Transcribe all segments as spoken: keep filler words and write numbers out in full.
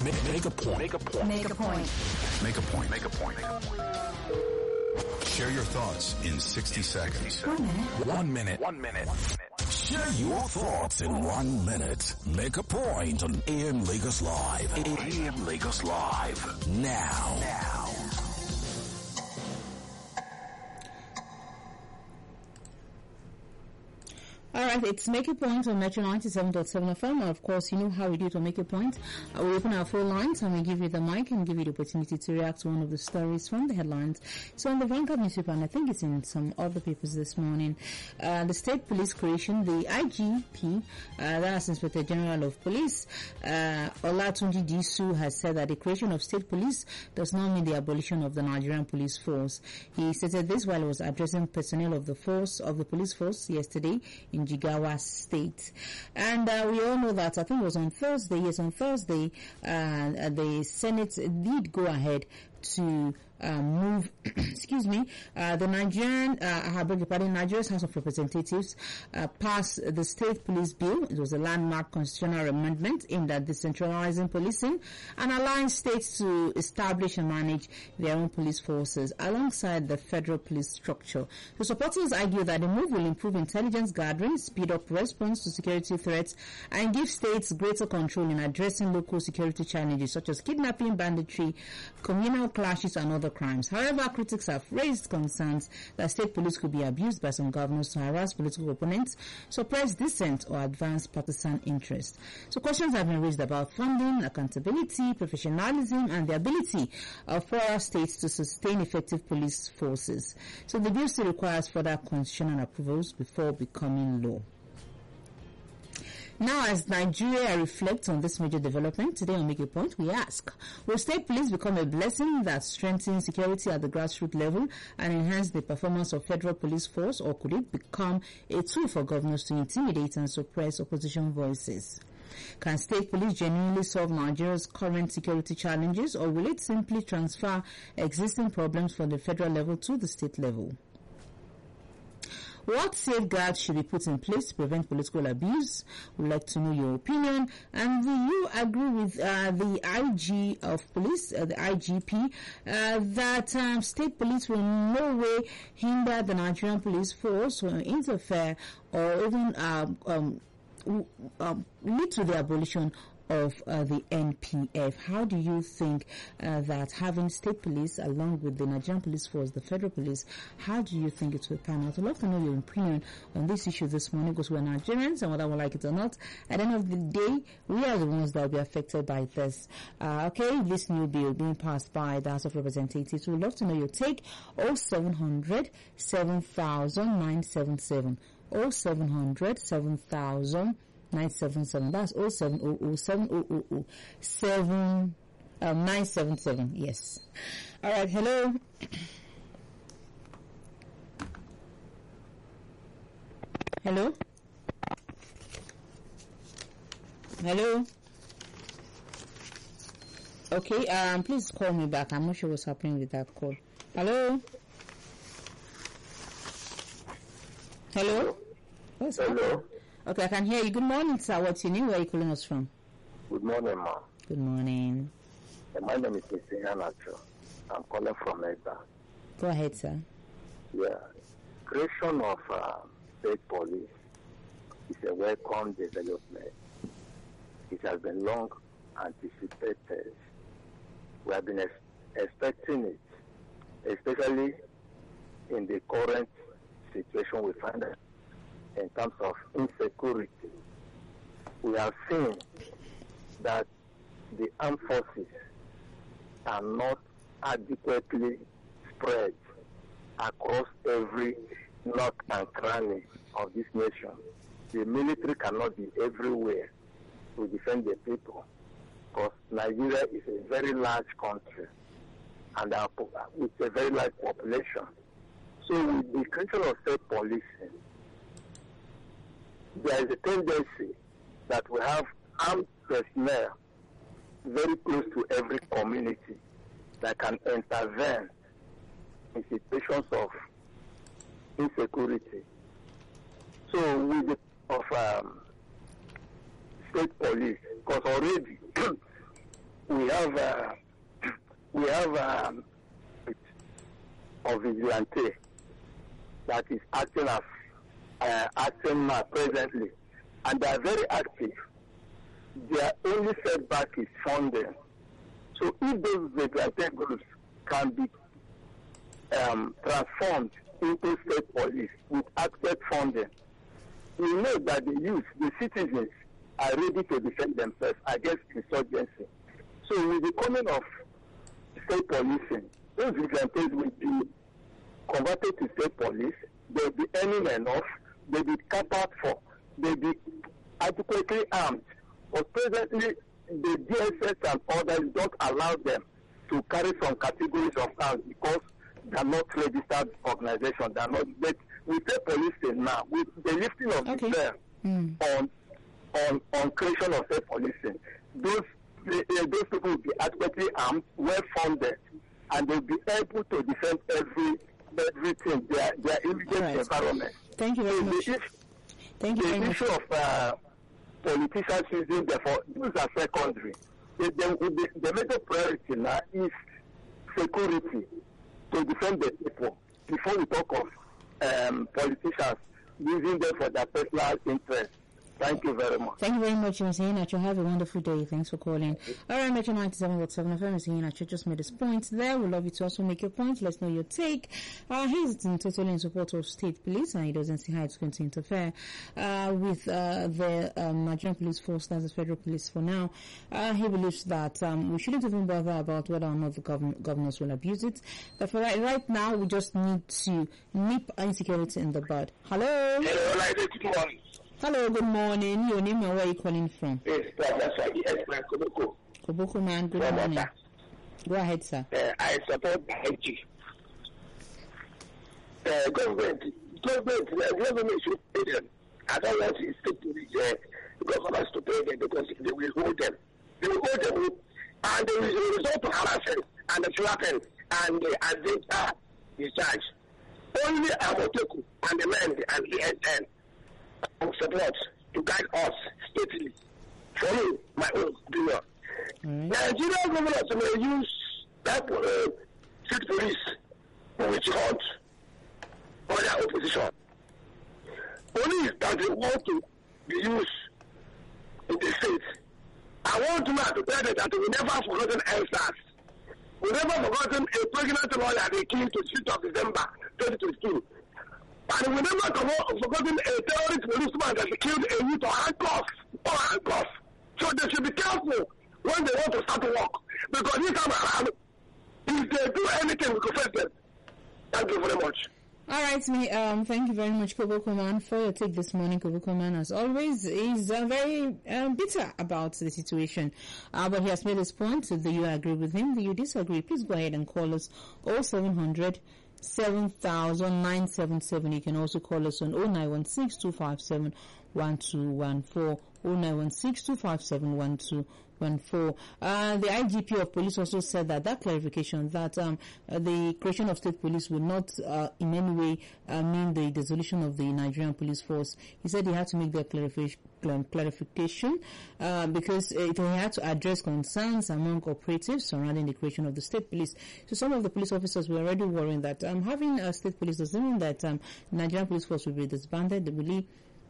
Make, make a point. Make a point. Make a point. Make a point. Make a point. Share your thoughts in sixty seconds. One minute. One minute. One minute. Share your thoughts in one minute. Make a point on A M Lagos Live. A M Lagos Live. Now. Now. All right, it's Make a Point on Metro ninety-seven point seven F M. Of course, you know how we do to Make a Point. Uh, we open our phone lines and we give you the mic and give you the opportunity to react to one of the stories from the headlines. So on the Vanguard newspaper, and I think it's in some other papers this morning, uh, the State Police creation, the I G P, uh, that's Inspector General of Police, uh, Olatunji Disu, has said that the creation of State Police does not mean the abolition of the Nigerian Police Force. He stated this while he was addressing personnel of the force, of the police force yesterday in Jigawa State. And uh, we all know that, I think it was on Thursday, yes, on Thursday, uh, the Senate did go ahead to uh, move, excuse me, uh, the Nigerian, uh, I beg your pardon, Nigeria's House of Representatives uh, passed the State Police Bill. It was a landmark constitutional amendment aimed at decentralizing policing and allowing states to establish and manage their own police forces alongside the federal police structure. The supporters argue that the move will improve intelligence gathering, speed up response to security threats, and give states greater control in addressing local security challenges such as kidnapping, banditry, communal clashes, and other crimes. However, critics have raised concerns that state police could be abused by some governors to harass political opponents, suppress dissent, or advance partisan interest. So questions have been raised about funding, accountability, professionalism, and the ability of poorer states to sustain effective police forces. So the bill still requires further constitutional approvals before becoming law. Now, as Nigeria reflects on this major development, today on Make a Point, we ask, will state police become a blessing that strengthens security at the grassroots level and enhance the performance of federal police force, or could it become a tool for governors to intimidate and suppress opposition voices? Can state police genuinely solve Nigeria's current security challenges, or will it simply transfer existing problems from the federal level to the state level? What safeguards should be put in place to prevent political abuse? We'd like to know your opinion. And do you agree with uh, the I G of police, uh, the I G P, uh, that um, state police will in no way hinder the Nigerian police force or interfere or even um, um, um, lead to the abolition of uh, the N P F? How do you think uh, that having state police along with the Nigerian police force, the federal police, how do you think it will pan out? I'd love to know your opinion on this issue this morning, because we're Nigerians, and whether we like it or not, at the end of the day, we are the ones that will be affected by this. Uh, okay, this new bill being passed by the House of Representatives. We'd love to know your take. oh seven hundred, seven thousand, nine seven seven. oh seven hundred, seven thousand, nine seven seven. That's oh seven oh oh, seven oh oh oh, seven, um, nine seven seven. Yes. All right. Hello. Hello. Hello. Okay. Um. Please call me back. I'm not sure what's happening with that call. Hello. Hello. What's Hello. happening? Okay, I can hear you. Good morning, sir. What's your name? Where are you calling us from? Good morning, ma. Good morning. Uh, My name is Mister Hanacho. I'm calling from Edda. Go ahead, sir. Yeah. Creation of uh, state police is a welcome development. It has been long anticipated. We have been ex- expecting it, especially in the current situation we find ourselves in terms of insecurity. We have seen that the armed forces are not adequately spread across every nook and cranny of this nation. The military cannot be everywhere to defend the people, because Nigeria is a very large country and our, with a very large population. So with the creation of state policing, there is a tendency that we have armed personnel very close to every community that can intervene in situations of insecurity. So with the of um, state police, because already we have uh, we have um, a vigilante that is acting as uh, acting uh, presently, and they are very active. Their only setback is funding. So if those vigilante groups can be um, transformed into state police with adequate funding, we know that the youth, the citizens, are ready to defend themselves against insurgency. So with the coming of state policing, those vigilantes will be converted to state police. They'll be earning enough. They'll be catered for. They'll be adequately armed. But presently, the D S S and others don't allow them to carry some categories of arms because they are not registered organizations. They are not. But with the policing now, with the lifting of okay. the ban mm. on on on creation of state policing, those the, uh, those people will be adequately armed, well funded, and they'll be able to defend every everything, their their immediate right. environment. Thank you very so much. The, Thank you the very issue much. of uh, politicians using them for those are secondary. The, the, the, the major priority now is security to defend the people before we talk of um, politicians using them for their personal interest. Thank you very much. Thank you very much, Mister Inacho. Have a wonderful day. Thanks for calling. All right, Metro ninety-seven point seven F M. Mister Inacho just made his point there. We'd love you to also make your point. Let's know your take. Uh, he's in totally in support of state police, and he doesn't see how it's going to interfere uh, with uh, the um, Nigerian police force, that's the federal police for now. Uh, he believes that um, we shouldn't even bother about whether or not the gov- governors will abuse it. But for right, right now, we just need to nip insecurity in the bud. Hello? Hello, good morning. Hello, good morning. Your name and where are you calling from? Yes, Professor Esma Koboko. Koboko man, good From morning. Water. Go ahead, sir. Uh, I support I G. Uh, government, government, uh, government should pay them. I don't want to stick to the uh, governments to pay them because they will hold them. They will hold them, and they will resort to harassment and the slapping and the agenda discharge. Only Amoteku and the men and the N N support to guide us stately. For me, my own opinion. Mm-hmm. Nigerian governors may use that uh, state police which hunt other opposition. Only that they want to be used in the state. I want to know to tell them that we never forgotten Elsas. We never forgotten a pregnant lawyer they killed to the fifth of December twenty twenty-two. And we never forgotten a terrorist policeman that killed a youth or handcuffs or handcuffs. So they should be careful when they want to start to work. Because this time around, if they do anything, we could face them. Thank you very much. All right, me. Um, thank you very much, Koboko man, for your take this morning. Koboko man, as always, is uh, very uh, bitter about the situation. Uh, but he has made his point. So do you agree with him? Do you disagree? Please go ahead and call us oh seven hundred seven thousand nine seven seven. You can also call us on oh nine one six two five seven one two one four, oh nine one six two five seven one two one four. Uh, the I G P of police also said that that clarification that um, uh, the creation of state police would not uh, in any way uh, mean the dissolution of the Nigerian police force. He said he had to make that clarification clarification uh, because it, he had to address concerns among operatives surrounding the creation of the state police. So some of the police officers were already worrying that um, having a state police doesn't mean that um, Nigerian police force will be disbanded. They really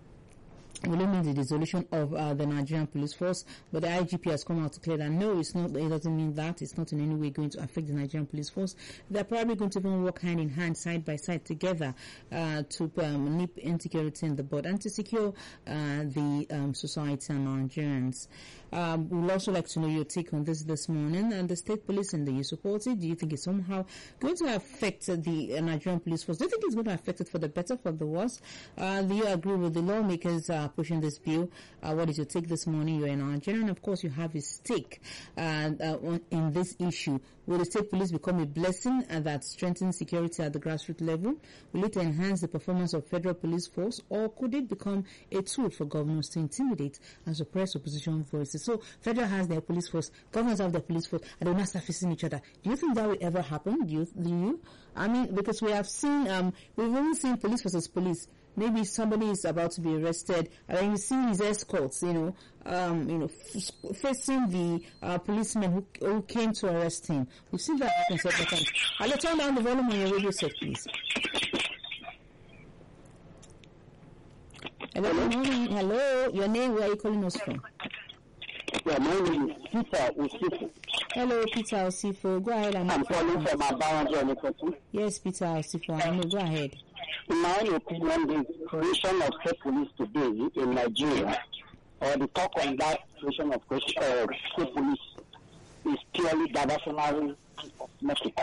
will it mean the dissolution of uh, the Nigerian police force, but the I G P has come out to clear that no, it's not. It doesn't mean that. It's not in any way going to affect the Nigerian police force. They're probably going to even work hand in hand, side by side together uh, to um, nip insecurity in the bud and to secure uh, the um, society and Nigerians. Um, we'd also like to know your take on this this morning. And the state police, and do you support it? Do you think it's somehow going to affect the uh, Nigerian police force? Do you think it's going to affect it for the better, for the worse? Uh, do you agree with the lawmakers uh, pushing this bill? Uh, what is your take this morning? You're in Nigeria, and of course you have a stake uh, uh, in this issue. Will the state police become a blessing uh, that strengthens security at the grassroots level? Will it enhance the performance of federal police force, or could it become a tool for governors to intimidate and suppress opposition voices? So federal has their police force, governors have their police force, and they're not surfacing each other. Do you think that will ever happen? Do you? Do you? I mean, because we have seen, um, we've only seen police versus police maybe somebody is about to be arrested, and then you see his escorts, you know, um, you know, f- facing the uh, policemen who, who came to arrest him. We've seen that happen several times. I'll turn down the volume on your radio set, please. Hello, good morning. Hello, your name, where are you calling us from? Yeah, my name is Peter Osifu. Hello, Peter Osifu. Go ahead. I'm, I'm calling from Abaranjo. Yes, Peter Osifu. I know. Go ahead. In my own opinion, the creation of state police today in Nigeria, or the talk on that creation of uh, state police, is purely diversionary and cosmetic.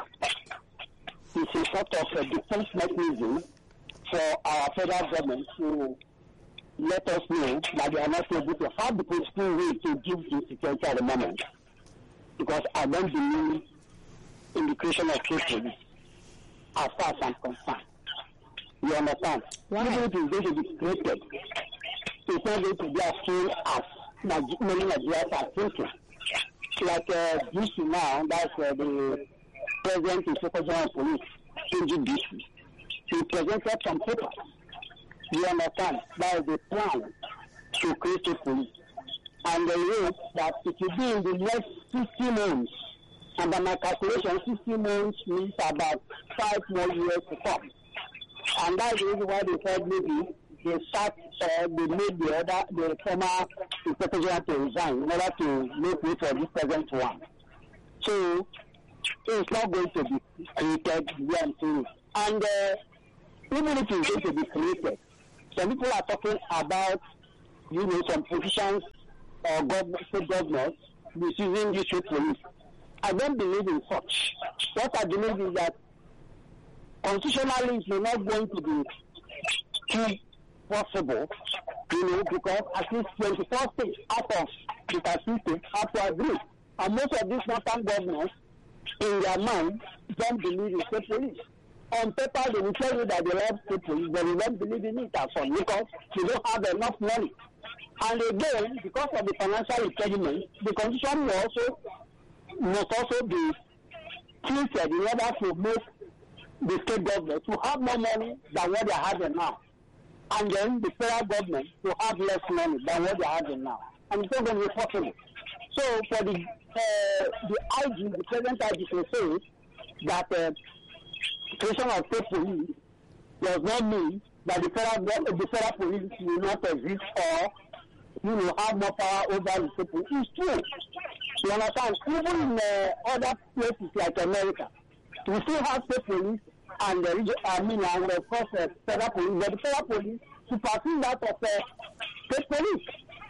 It's a sort of a defense mechanism for our federal government to let us know that they are not able to have the political will to give the security at the moment. Because I don't believe in the creation of state police as far as I'm concerned. You understand? Why? Even if it's going to be created, it's not going to be as full as many Nigerians are thinking. Like uh, D C now, that's uh, the President and Secretary of Police, P G D C. He presented some papers. You understand? That is the plan to create a police. And they hope that it will be in the next sixty months. And by my calculation, sixty months means about five more years to come. And that's the reason why they said maybe they start, uh, they made the other, the former secretary to resign in order to make way for this present one. So, it's not going to be created the way I'm saying. And uh, even if it's going to be created, some people are talking about, you know, some positions or government, state governors misusing this state police. I don't believe in such. What I believe is that constitutionally it's not going to be too possible, you know, because at least twenty-four states out of the thirty states have to agree. And most of these northern governors, in their mind, don't believe in state police. On paper, they will tell you that they love state police, but they don't believe in it at all because they don't have enough money. And again, because of the financial impediment, the constitution will also must also be treated in order to make the state government to have more money than what they are having now. And then the federal government to have less money than what they are having now. And it's not going to be possible. So for the uh, the I G, the present I G can say that uh, creation of state police does not mean that the federal, the federal police will not exist or you know, have more power over the state police. It's true. You understand? Even in uh, other places like America, we still have state police and the region, I mean, and of course, uh, federal police. But the federal police supersede that of uh, state police.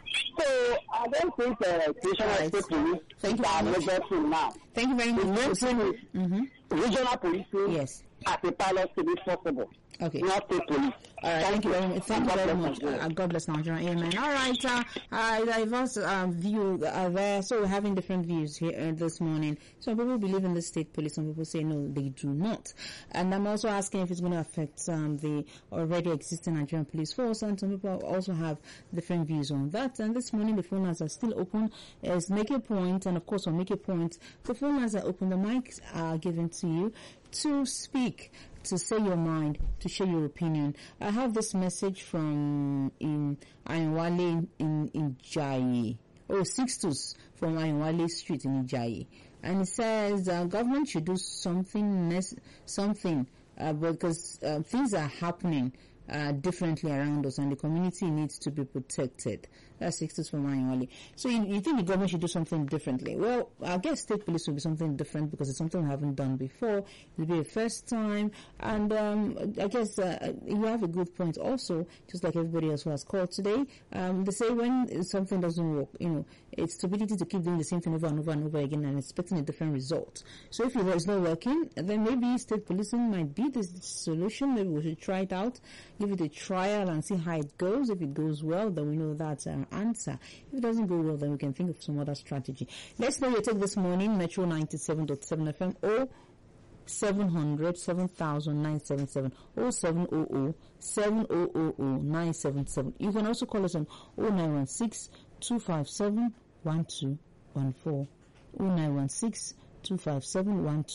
So I don't think uh, creation of state police Thank you are very much. now. Thank you very much. The main thing is Mm-hmm. regional policing Yes. as a pilot to be possible. Okay. Not state police. All right, thank, thank you very much. Thank you very much. Uh, God bless Nigeria. Amen. All right, uh, uh, diverse uh, view uh, there. So we're having different views here uh, this morning. Some people believe in the state police. Some people say no, they do not. And I'm also asking if it's going to affect um, the already existing Nigerian police force. And some people also have different views on that. And this morning the phone lines are still open. As Make a Point, and of course on Make a Point, the phone lines are open. The mics are given to you to speak, to say your mind, to share your opinion. I have this message from in Ayinwale in, in Ijayi. Oh, Sixtus from Ayinwale Street in Ijayi. And it says uh, government should do something, nec- something uh, because uh, things are happening uh, differently around us and the community needs to be protected. That's Sixtus from Ayinwale. So you, you think the government should do something differently? Well, I guess state police will be something different because it's something we haven't done before. It'll be a first time. And um, I guess uh, you have a good point also, just like everybody else who has called today. Um, they say when something doesn't work, you know, it's stupidity to keep doing the same thing over and over and over again and expecting a different result. So if it's not working, then maybe state policing might be the solution. Maybe we should try it out, give it a trial and see how it goes. If it goes well, then we know that's our answer. If it doesn't go well, then we can think of some other strategy. Let's know your take this morning. Metro ninety-seven point seven F M or seven hundred seven thousand nine seven seven or seven hundred seven hundred nine seven seven. You can also call us on oh nine one six two five seven one two one four oh nine one six two five seven one two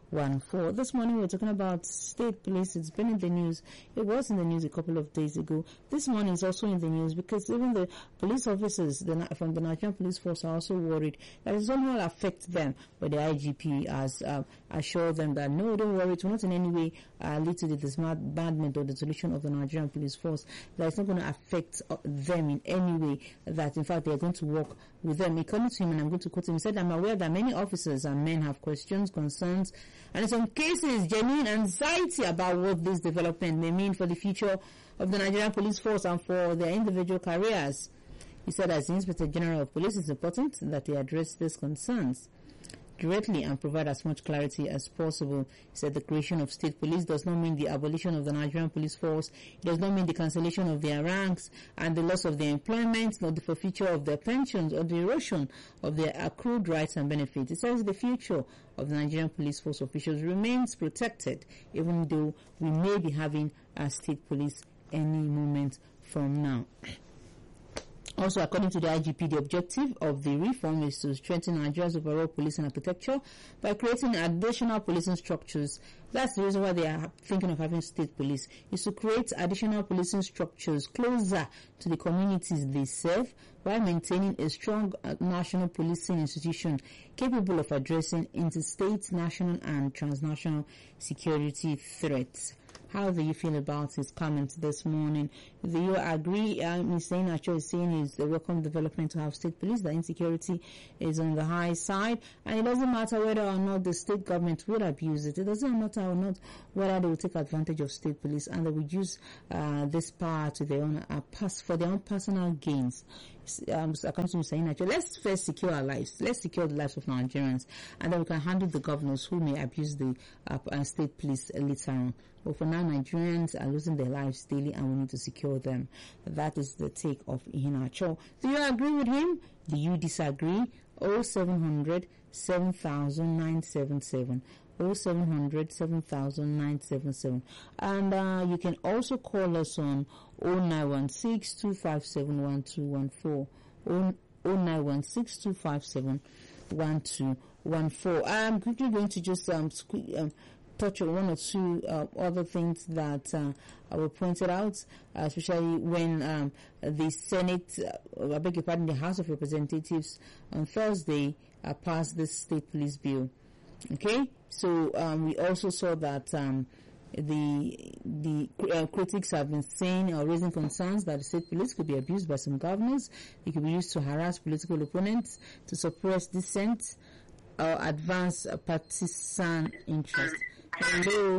one four. This morning we're talking about state police. It's been in the news. It was in the news a couple of days ago. This morning is also in the news because even the police officers the, from the Nigerian Police Force are also worried that it somehow affect them. But the I G P has uh, assured them that no, don't worry, it will not in any way uh, lead to the disbandment or the dissolution of the Nigerian Police Force. That it's not going to affect uh, them in any way. That in fact they are going to work with them. According to him, and I'm going to quote him, he said, "I'm aware that many officers and men have questions, concerns, and in some cases genuine anxiety about what this development may mean for the future of the Nigerian Police Force and for their individual careers." He said, as the Inspector General of Police, it's important that they address these concerns directly and provide as much clarity as possible. He said the creation of state police does not mean the abolition of the Nigerian Police Force. It does not mean the cancellation of their ranks and the loss of their employment, nor the forfeiture of their pensions or the erosion of their accrued rights and benefits. It says the future of the Nigerian Police Force officials remains protected, even though we may be having a state police any moment from now. Also, according to the I G P, the objective of the reform is to strengthen Nigeria's overall policing architecture by creating additional policing structures. That's the reason why they are thinking of having state police, is to create additional policing structures closer to the communities they serve while maintaining a strong uh, national policing institution capable of addressing interstate, national and transnational security threats. How do you feel about his comments this morning? Do you agree? Um, he's saying, actually saying is a welcome development to have state police. The insecurity is on the high side, and it doesn't matter whether or not the state government would abuse it. It doesn't matter or not whether they will take advantage of state police and they will use uh, this power to their own uh, pass for their own personal gains. Um, according to saying, actually, let's first secure our lives. Let's secure the lives of Nigerians, and then we can handle the governors who may abuse the uh, state police later on. But for now, Nigerians are losing their lives daily, and we need to secure them. That is the take of Iheanacho. Do you agree with him? Do you disagree? oh seven hundred, seven thousand, nine seven seven. oh seven hundred, seven thousand, nine seven seven. And uh, you can also call us on oh nine one six, two five seven, one two one four. oh nine one six, two five seven, one two one four. I'm quickly going to just um, sque- um touch on one or two uh, other things that uh, were pointed out, uh, especially when um, the Senate, uh, I beg your pardon, the House of Representatives on Thursday uh, passed this state police bill. Okay, so um, we also saw that um, the the uh, critics have been saying or raising concerns that the state police could be abused by some governors. It could be used to harass political opponents, to suppress dissent, or advance uh, partisan interest. Hello.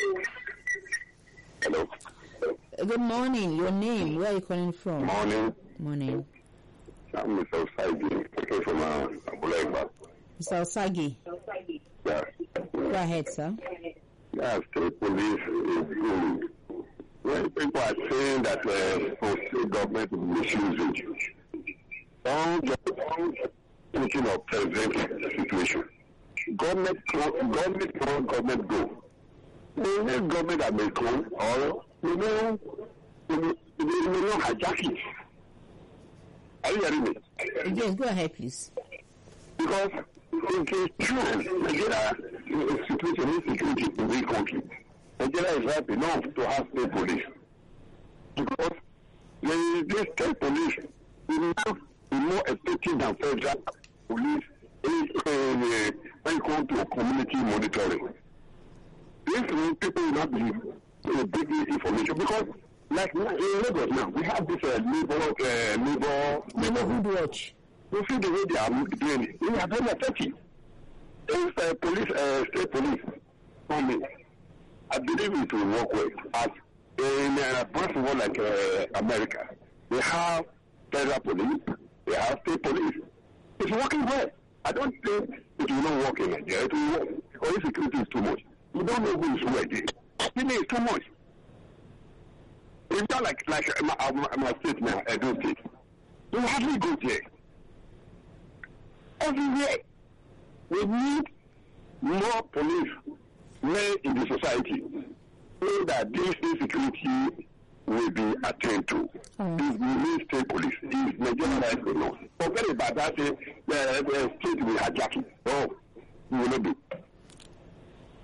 Hello. Good morning. Your name? Where are you calling from? Morning. Morning. I'm Mister Osagi, okay, from uh, Abulegba. Mister Osagi. Yeah. Go ahead, sir. Yeah, state police is good. When people are saying that uh, state government is misusing, don't just thinking of present situation. Government, government, go, government go. The next government that may come, or you know, they may not hijack it. Are you hearing me? Yes, go ahead, please. Because it is true, Nigeria is situation insecurity in the country. Nigeria is ripe enough to have state police. Because the, this state police is more, is more effective than federal police is, uh, when you come to community monitoring. This means people will not be uh, big information because, like in Lagos now, we have this uh, neighbor, uh, neighbor, Neighborhood watch. You see the way they are doing it. They are very effective. If uh, police, uh, state police, come in, I believe it will work well. As in uh, first of all, like uh, America, they have federal police, they have state police. It's working well. I don't think it will not work in Nigeria. It will work because insecurity is too much. You don't know who is who again. It is too much. It's not like like my, my, my state now, Edo State. You hardly go there. Everywhere, we need more police men in the society so that this insecurity will be attended to. Mm. If we need state police, if Nigeria is going on. Forget about that, say, the, the state will hijack it. No, we will not do.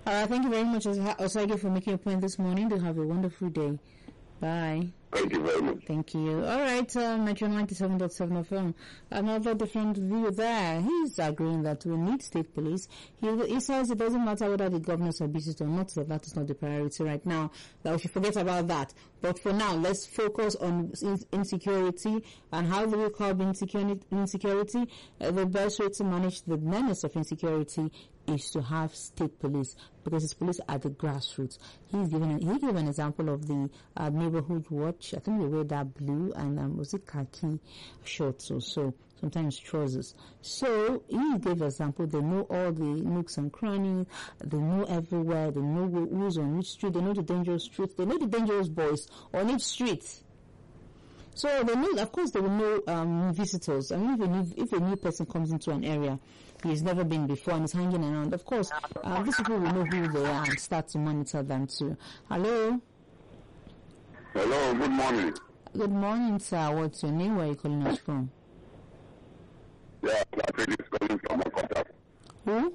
All right, thank you very much, Osage, for making a point this morning. Do have a wonderful day. Bye. Thank you very much. Thank you. All right, uh, Metro ninety-seven point seven F M. Another different view there. He's agreeing that we need state police. He, he says it doesn't matter whether the governors are busy or not, that that is not the priority right now. That we should forget about that. But for now, let's focus on insecurity and how do we curb insecurity. insecurity. Uh, the best way to manage the menace of insecurity is to have state police, because it's police at the grassroots. He's given a, he gave an example of the uh, neighborhood watch. I think they wear that blue and um, was it khaki shorts or so, sometimes trousers. So he gave an example. They know all the nooks and crannies. They know everywhere. They know who's on which street. They know the dangerous streets. They know the dangerous boys on each street. So they know, of course, they will know um, visitors. I mean, if a, new, if a new person comes into an area he's never been before and is hanging around, of course, uh, these people will know who they are and start to monitor them too. Hello? Hello, good morning. Good morning, sir. What's your name? Where are you calling us from? Yeah, Patrick is calling from Okota. Who?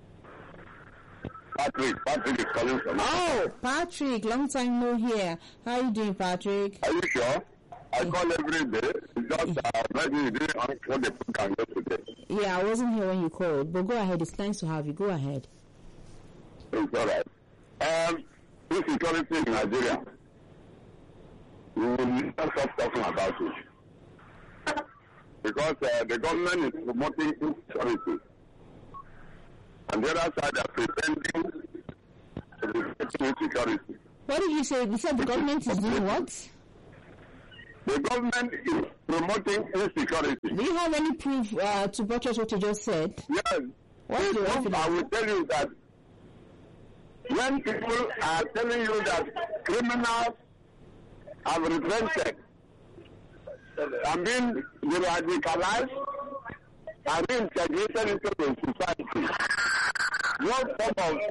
Patrick, Patrick is calling from Okota. Oh, Patrick, long time no here. How are you doing, Patrick? Are you sure? I call every day. It's just uh, maybe you didn't answer what the people can get today. Yeah, I wasn't here when you called, but go ahead. It's nice to have you. Go ahead. It's all right. Um, insecurity in Nigeria, we will not stop talking about it. Because uh, the government is promoting insecurity. And the other side are pretending to be insecurity. What did you say? You said the government is doing what? The government is promoting insecurity. Do you have any proof uh, to buttress what you just said? Yes. What is your Proof, I will tell you that when people are telling you that criminals have repented and been radicalized and been integrated into the society, what form of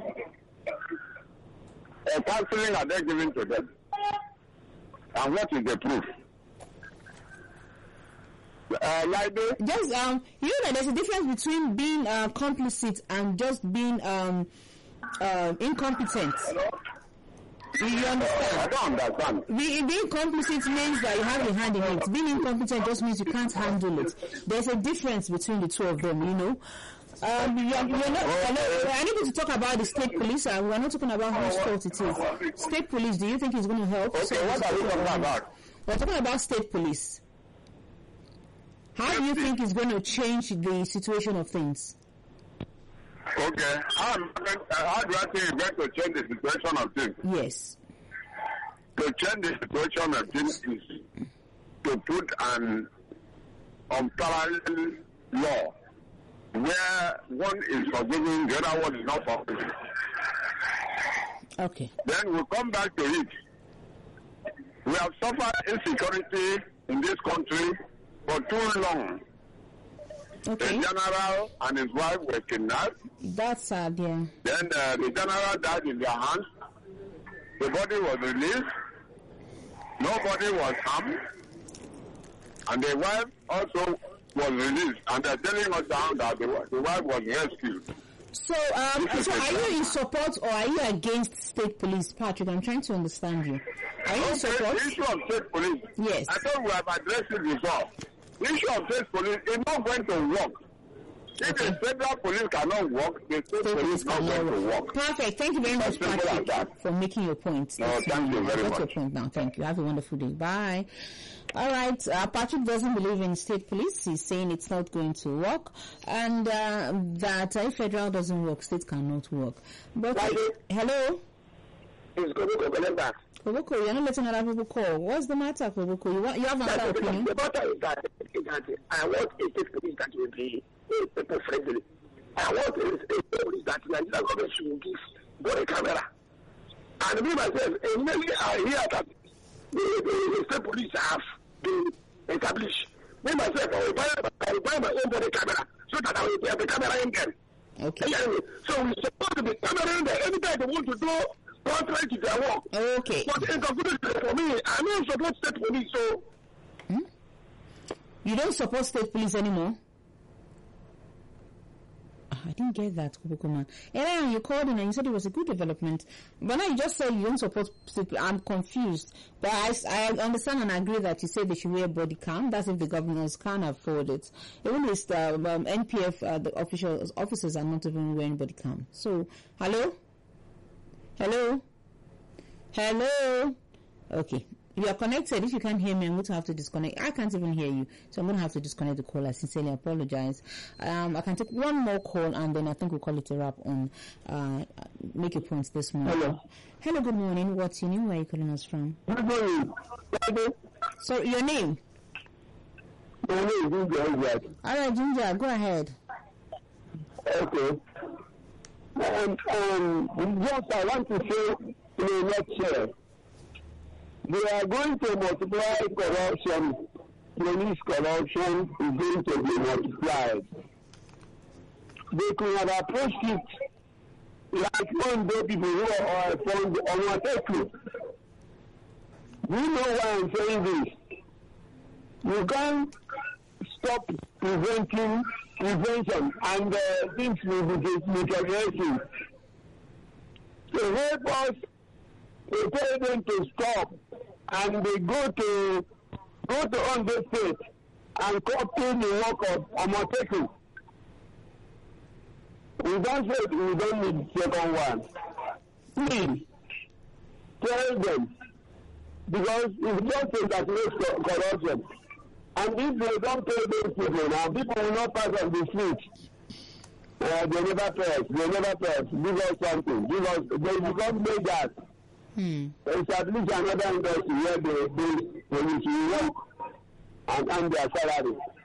uh, counseling are they giving to them? And what is the proof? Uh, like this? Just um, you know that there's a difference between being uh, complicit and just being um, uh, incompetent. Do you understand? I don't understand. Be, being complicit means that you have a hand in it. Being incompetent just means you can't handle it. There's a difference between the two of them, you know. Um, we are, we are not, I need to talk about the state police, and we're not talking about whose fault it is. State police, do you think it's going to help? Okay, so what are we talking about? We're talking about state police. How do you think it's going to change the situation of things? Okay. How, how do I think it's going to change the situation of things? Yes. To change the situation of things is to put an unparalleled law where one is forgiving, the other one is not forgiving. Okay. Then we come back to it. We have suffered insecurity in this country for too long. Okay. The general and his wife were kidnapped. That's sad, yeah. Then uh, the general died in their hands. The body was released. Nobody was harmed. And the wife also was released. And they're telling us now that the, the wife was rescued. So, um, so are you in support or are you against state police, Patrick? I'm trying to understand you. Are you okay, in support? The issue of state police. Yes. I thought we have addressed it before. The issue of state police is not going to work. If Okay. the federal police cannot work, the state State police police is not cannot going to work. work. Perfect. Thank you very much, As simple as Patrick, that. for making your point. No, That's thank fine. you very I've got your much. point now. Thank you. Have a wonderful day. Bye. All right. Uh, Patrick doesn't believe in state police. He's saying it's not going to work, and uh, that uh, if federal doesn't work, state cannot work. But uh, hello, It's going to go back. Koboko, you're not letting other people call. What's the matter, Koboko? You, want, you have another opinion? The matter is that, is that I want a state police that will be people friendly. I want a state police that Nigeria government should give body camera. And me myself, immediately I hear that the, the, the state police have been established. Me myself, I will buy, I will buy my own body camera so that I will have the camera in there. Okay. So we're supposed to be camera in there anytime they want to do contrary to their work. Okay. But in conclusion, for me, I don't support state police, so. Hmm? You don't support state police anymore? I didn't get that, Kubukuman. And you called in and you said it was a good development. But now you just said you don't support people. I'm confused. But I, I understand and agree that you say they should wear body cam. That's if the governors can't afford it. Even if the um, N P F, uh, the official officers are not even wearing body cam. So, hello? Hello? Hello? Okay. If you are connected, if you can't hear me, I'm going to have to disconnect. I can't even hear you, so I'm going to have to disconnect the call. I sincerely apologize. Um, I can take one more call, and then I think we'll call it a wrap on uh, Make a Point this morning. Hello. Hello, good morning. What's your name? Where are you calling us from? Good morning. So, your name? My name is Ginger. All right, Ginger, go ahead. Okay. Um, um, just I want to say in a nutshell, they are going to multiply corruption. Police corruption is going to be multiplied. They could have approached it like one day people who are from Omoteku. You know why I'm saying this? You can't stop preventing prevention and uh, things will be deteriorating. So help us to tell them to stop, and they go to go to Ondo State and copy the work of Omoteku. We don't say we don't need the second one. Please tell them, because it's just a that makes corruption. And if they don't pay those people now, people will not pass on the street. Uh, they never pay us. They never pay us. Give us something. Give us. They become beggars. Hmm. Establish another industry where they they they will work and earn their salary.